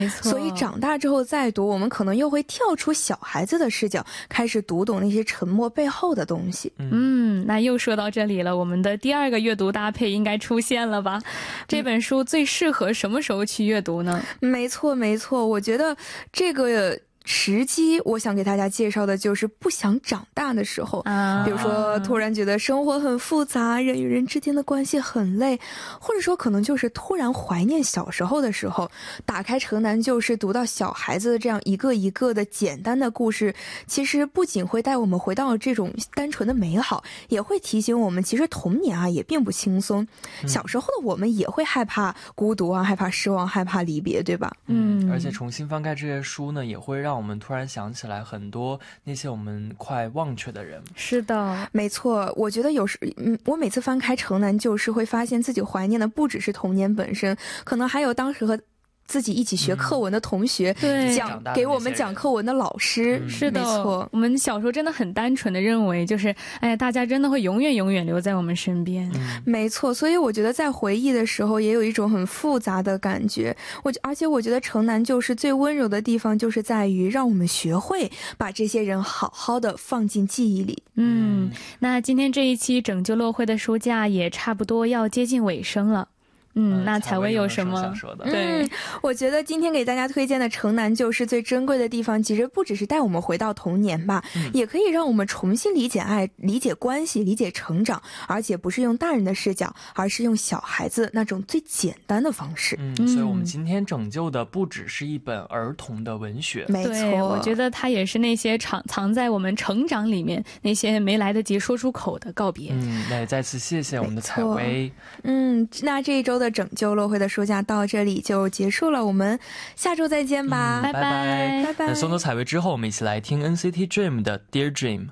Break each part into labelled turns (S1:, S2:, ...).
S1: 没错，
S2: 所以长大之后再读，我们可能又会跳出小孩子的视角，开始读懂那些沉默背后的东西。
S1: 那又说到这里了，我们的第二个阅读搭配应该出现了吧？这本书最适合什么时候去阅读呢？
S2: 没错没错，我觉得这个时机我想给大家介绍的就是不想长大的时候，比如说突然觉得生活很复杂，人与人之间的关系很累，或者说可能就是突然怀念小时候的时候，打开城南旧事，读到小孩子的这样一个一个的简单的故事，其实不仅会带我们回到这种单纯的美好，也会提醒我们其实童年啊也并不轻松，小时候的我们也会害怕孤独啊，害怕失望，害怕离别，对吧？
S3: 而且重新翻开这些书呢，也会让我们突然想起来很多那些我们快忘却的人。
S1: 是的，
S2: 没错，我觉得我每次翻开城南旧事，会发现自己怀念的不只是童年本身，可能还有当时和自己一起学课文的同学，给我们讲课文的老师。
S1: 是的，
S2: 没错，
S1: 我们小时候真的很单纯的认为，就是大家真的会永远永远留在我们身边。
S2: 没错，所以我觉得在回忆的时候也有一种很复杂的感觉。而且我觉得城南旧事最温柔的地方就是在于让我们学会把这些人好好的放进记忆里。
S1: 那今天这一期拯救乐会的书架也差不多要接近尾声了。那采薇有什么？
S2: 对，我觉得今天给大家推荐的城南旧事最珍贵的地方，其实不只是带我们回到童年吧，也可以让我们重新理解爱，理解关系，理解成长，而且不是用大人的视角，而是用小孩子那种最简单的方式。
S3: 所以我们今天拯救的不只是一本儿童的文学。
S2: 没错，
S1: 我觉得它也是那些藏在我们成长里面那些没来得及说出口的告别。
S3: 那也再次谢谢我们的采薇。
S2: 那这一周的拯救乐会的书架到这里就结束了，我们下周再见吧。
S1: 拜拜
S2: 拜拜。
S3: 那送走采薇之后，我们一起来听 NCT Dream 的 Dear Dream。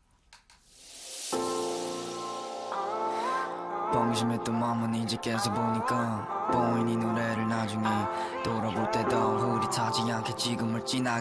S4: 방심했던 마음은 이제 깨서 보니까 보이니 노래를 나중에 돌아볼 때도 흐릿하지 않게 지금을 지나